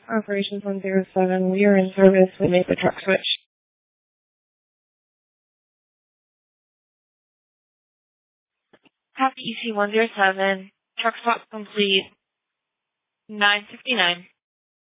Operations 107, we are in service. We made the truck switch. Copy EC 107. Truck swap complete. 9:59.